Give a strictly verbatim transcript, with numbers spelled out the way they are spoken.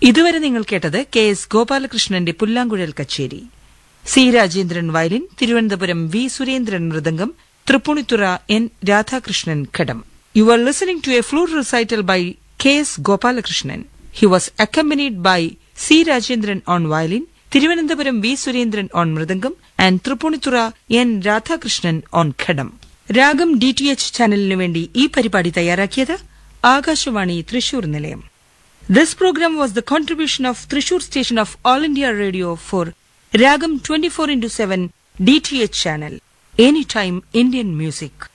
ഇതുവരെ നിങ്ങൾ കേട്ടത് കെ എസ് ഗോപാലകൃഷ്ണന്റെ പുല്ലാങ്കുഴൽ കച്ചേരി. C Rajendran violin, Thiruvananthapuram V Surendran mridangam, Tripunithura N Radhakrishnan ghatam. You are listening to A flute recital by K S Gopalakrishnan. He was accompanied by C Rajendran on violin, Thiruvananthapuram V Surendran on mridangam and Tripunithura N Radhakrishnan on ഘടം. രാഗം D T H ചാനലിനു വേണ്ടി ഈ പരിപാടി തയ്യാറാക്കിയത് ആകാശവാണി തൃശൂർ നിലയം. This program was the contribution of Thrissur station of All India Radio for Ragam twenty-four into seven D T H channel. Anytime Indian music.